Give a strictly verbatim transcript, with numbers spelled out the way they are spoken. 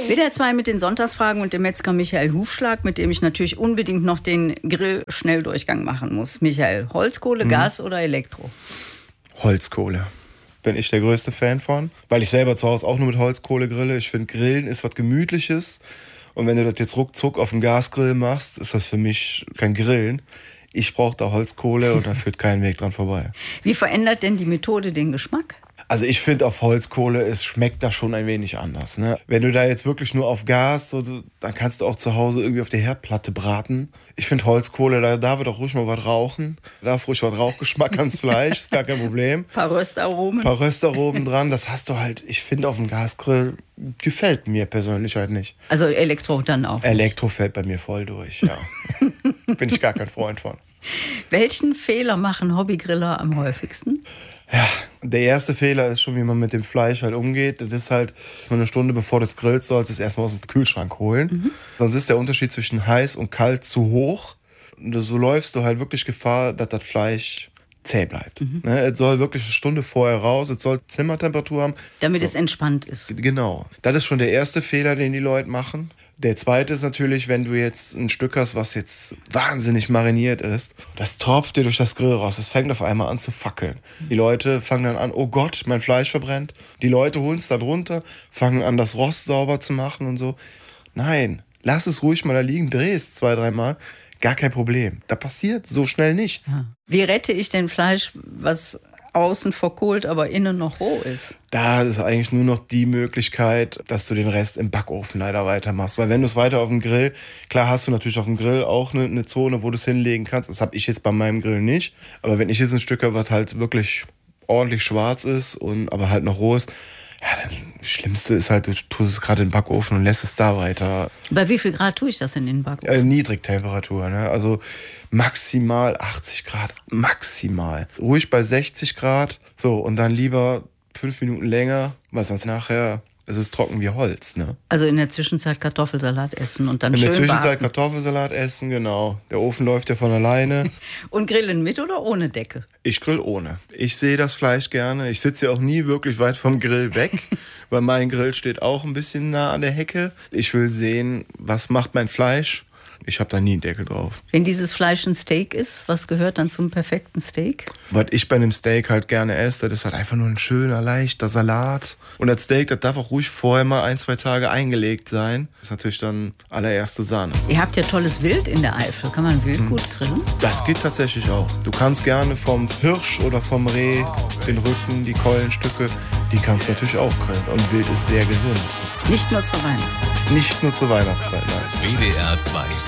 W D R zwei mit den Sonntagsfragen und dem Metzger Michael Hufschlag, mit dem ich natürlich unbedingt noch den Grill-Schnelldurchgang machen muss. Michael, Holzkohle, mhm. Gas oder Elektro? Holzkohle. Bin ich der größte Fan von, weil ich selber zu Hause auch nur mit Holzkohle grille. Ich finde, Grillen ist was Gemütliches. Und wenn du das jetzt ruckzuck auf dem Gasgrill machst, ist das für mich kein Grillen. Ich brauche da Holzkohle und da führt kein Weg dran vorbei. Wie verändert denn die Methode den Geschmack? Also ich finde, auf Holzkohle, es schmeckt da schon ein wenig anders. Ne? Wenn du da jetzt wirklich nur auf Gas, so, dann kannst du auch zu Hause irgendwie auf der Herdplatte braten. Ich finde Holzkohle, da darf doch ruhig mal was rauchen. Da darf ruhig was Rauchgeschmack ans Fleisch, ist gar kein Problem. Ein paar Röstaromen. Ein paar Röstaromen dran, das hast du halt, ich finde auf dem Gasgrill, gefällt mir persönlich halt nicht. Also Elektro dann auch? Elektro fällt bei mir voll durch, ja. Bin ich gar kein Freund von. Welchen Fehler machen Hobbygriller am häufigsten? Ja, der erste Fehler ist schon, wie man mit dem Fleisch halt umgeht. Das ist halt, dass man eine Stunde bevor des Grills sollst, es erstmal aus dem Kühlschrank holen. Mhm. Sonst ist der Unterschied zwischen heiß und kalt zu hoch. Und so läufst du halt wirklich Gefahr, dass das Fleisch zäh bleibt. Mhm. Ne, es soll wirklich eine Stunde vorher raus, es soll Zimmertemperatur haben. Damit so. es entspannt ist. Genau. Das ist schon der erste Fehler, den die Leute machen. Der zweite ist natürlich, wenn du jetzt ein Stück hast, was jetzt wahnsinnig mariniert ist, das tropft dir durch das Grill raus, es fängt auf einmal an zu fackeln. Die Leute fangen dann an, oh Gott, mein Fleisch verbrennt. Die Leute holen es dann runter, fangen an, das Rost sauber zu machen und so. Nein, lass es ruhig mal da liegen, dreh es zwei, dreimal, gar kein Problem. Da passiert so schnell nichts. Wie rette ich denn Fleisch, was außen verkohlt, aber innen noch roh ist? Da ist eigentlich nur noch die Möglichkeit, dass du den Rest im Backofen leider weitermachst. Weil wenn du es weiter auf dem Grill, klar hast du natürlich auf dem Grill auch eine, eine Zone, wo du es hinlegen kannst. Das habe ich jetzt bei meinem Grill nicht. Aber wenn ich jetzt ein Stück habe, was halt wirklich ordentlich schwarz ist, und aber halt noch roh ist, ja, das Schlimmste ist halt, du tust es gerade in den Backofen und lässt es da weiter. Bei wie viel Grad tue ich das in den Backofen? Äh, Niedrigtemperatur, ne? Also maximal achtzig Grad, maximal. Ruhig bei sechzig Grad, so, und dann lieber fünf Minuten länger, weil sonst nachher, es ist trocken wie Holz, ne? Also in der Zwischenzeit Kartoffelsalat essen und dann in schön In der Zwischenzeit backen. Kartoffelsalat essen, genau. Der Ofen läuft ja von alleine. Und grillen mit oder ohne Deckel? Ich grill ohne. Ich sehe das Fleisch gerne. Ich sitze ja auch nie wirklich weit vom Grill weg, weil mein Grill steht auch ein bisschen nah an der Hecke. Ich will sehen, was macht mein Fleisch. Ich habe da nie einen Deckel drauf. Wenn dieses Fleisch ein Steak ist, was gehört dann zum perfekten Steak? Was ich bei einem Steak halt gerne esse, das ist halt einfach nur ein schöner, leichter Salat. Und das Steak, das darf auch ruhig vorher mal ein, zwei Tage eingelegt sein. Das ist natürlich dann allererste Sahne. Ihr habt ja tolles Wild in der Eifel. Kann man Wild hm. gut grillen? Das geht tatsächlich auch. Du kannst gerne vom Hirsch oder vom Reh den Rücken, die Keulenstücke, die kannst du natürlich auch grillen. Und Wild ist sehr gesund. Nicht nur zur Weihnachtszeit. Nicht nur zur Weihnachtszeit, nein. W D R zwei